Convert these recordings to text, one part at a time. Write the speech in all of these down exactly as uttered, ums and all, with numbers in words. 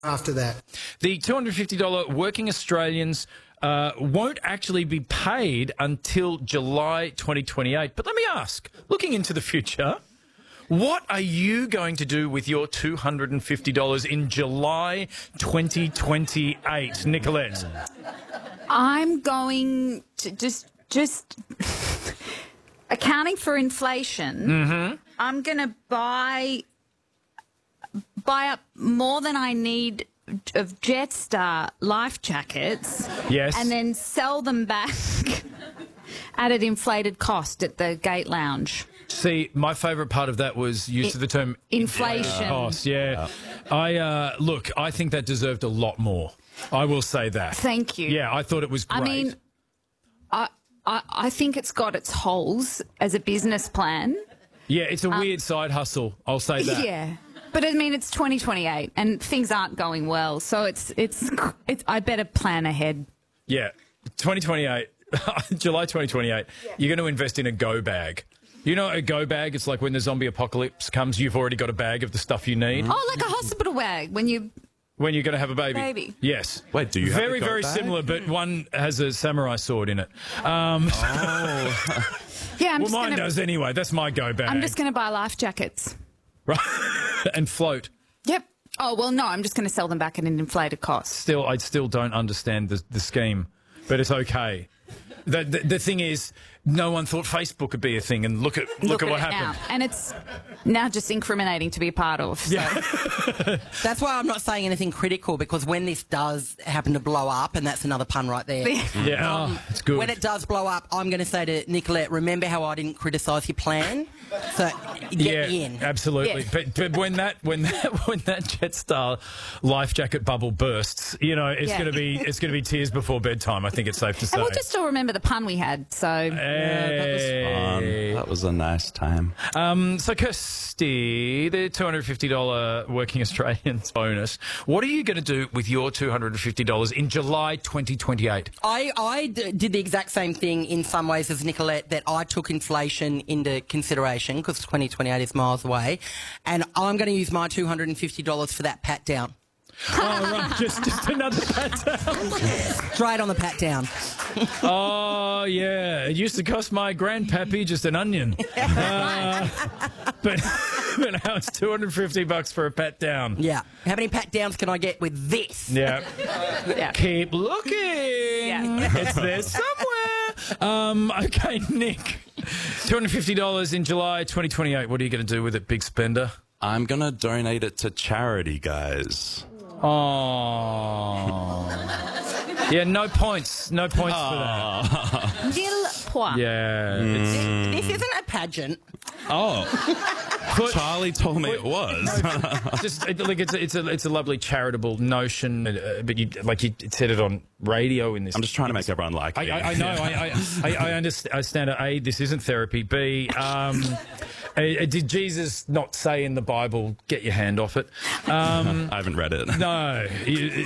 after that. The two hundred fifty dollars working Australians uh, won't actually be paid until July twenty twenty-eight. But let me ask, looking into the future, what are you going to do with your two hundred fifty dollars in July twenty twenty-eight, Nicolette? I'm going to just just accounting for inflation. Mm-hmm. I'm going to buy buy up more than I need of Jetstar life jackets. Yes. And then sell them back at an inflated cost at the Gate Lounge. See, my favourite part of that was use of the term inflation. Cost, yeah. I uh, look, I think that deserved a lot more. I will say that. Thank you. Yeah, I thought it was great. I mean, I, I I think it's got its holes as a business plan. Yeah, it's a um, weird side hustle. I'll say that. Yeah. But I mean, it's twenty twenty-eight and things aren't going well, so it's it's it's. I better plan ahead. Yeah, twenty twenty-eight, July twenty twenty-eight. Yeah. You're going to invest in a go bag. You know, a go bag. It's like when the zombie apocalypse comes, you've already got a bag of the stuff you need. Oh, like a hospital bag when you. When you're going to have a baby. Baby. Yes. Wait, do you very have a very bag? similar, but one has a samurai sword in it. Um, oh. Yeah, I'm well, just mine gonna, does anyway. That's my go bag. I'm just going to buy life jackets. Right. And float. Yep. Oh, well, no, I'm just going to sell them back at an inflated cost. Still, I still don't understand the, the scheme, but it's okay. The, the, the thing is, no one thought Facebook would be a thing, and look at look, look at, at what it happened. Now. And it's now just incriminating to be a part of. So. Yeah. That's why I'm not saying anything critical, because when this does happen to blow up, and that's another pun right there. Yeah, um, oh, it's good. When it does blow up, I'm going to say to Nicolette, remember how I didn't criticise your plan? So get yeah, me in. absolutely. Yeah. But but when that when that when that Jetstar life jacket bubble bursts, you know, it's Yeah. going to be it's going to be tears before bedtime. I think it's safe to say. And we'll just all remember the pun we had. So Hey. Yeah, that was fun. That was a nice time. Um, so, Kirsty, the two hundred fifty dollars working Australians bonus, what are you going to do with your two hundred fifty dollars in July twenty twenty-eight? I, I d- did the exact same thing in some ways as Nicolette, that I took inflation into consideration because twenty twenty-eight is miles away, and I'm going to use my two hundred fifty dollars for that pat down. Oh, right, just, just another pat down. Straight on the pat down. Oh, yeah. It used to cost my grandpappy just an onion. Uh, but, but now it's two hundred fifty bucks for a pat down. Yeah. How many pat downs can I get with this? Yeah. yeah. Keep looking. Yeah. It's there somewhere. Um, okay, Nick. two hundred fifty dollars in July twenty twenty-eight. What are you going to do with it, big spender? I'm going to donate it to charity, guys. Oh. Yeah, no points. No points for that. Nil point. Yeah. Mm. This isn't a pageant. Oh. Put- Charlie told me it was. Just it- like it's a, it's a it's a lovely charitable notion, uh, but you like you said it on radio in this. I'm just trying to make everyone like I, me. I, I know. I I, I, I understand. I understand. A, this isn't therapy. B. Um, uh, did Jesus not say in the Bible, "Get your hand off it"? Um, I haven't read it. no. You-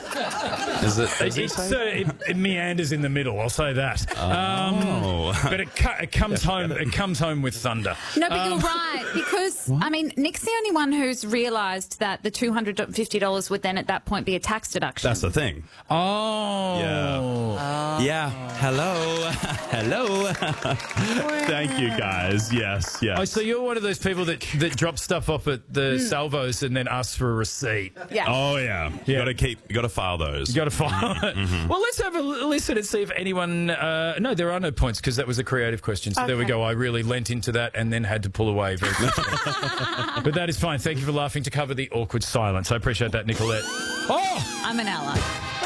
Is it? It, it's, uh, it, it meanders in the middle. I'll say that. Oh. Um, but it, cu- it comes home. It comes home with thunder. No, but Um, you're right, because, I mean, Nick's the only one who's realised that the two hundred fifty dollars would then at that point be a tax deduction. That's the thing. Oh. Yeah. Yeah. Hello. Hello. Thank you, guys. Yes. Yes. Oh, so you're one of those people that, that drop stuff off at the salvos and then ask for a receipt. Yeah. Oh yeah. You Yeah. got to keep. You got to file those. You got to file it. Mm-hmm. Well, let's have a l- listen and see if anyone. Uh, no, there are no points because that was a creative question. So there we Okay. go. I really lent into that and then had to pull away very quickly. But that is fine. Thank you for laughing to cover the awkward silence. I appreciate that, Nicolette. Oh, I'm an ally.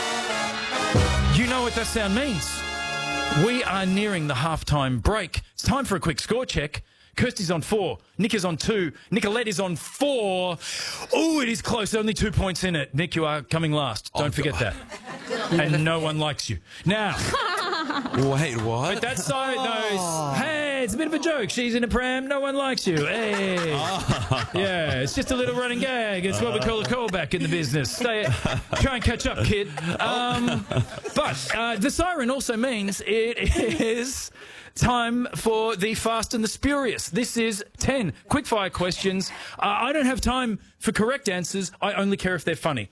you know what that sound means? We are nearing the halftime break. It's time for a quick score check. Kirsty's on four. Nick is on two. Nicolette is on four. Oh, it is close. Only two points in it. Nick, you are coming last. Don't Oh, forget God. that. And no one likes you. Now, Wait, what? but that side knows, hey, it's a bit of a joke. She's in a pram. No one likes you. Hey. Yeah, it's just a little running gag. It's what we call a callback in the business. Stay, try and catch up, kid. Um, but uh, the siren also means it is time for the Fast and the Spurious. This is ten quickfire questions. Uh, I don't have time for correct answers. I only care if they're funny.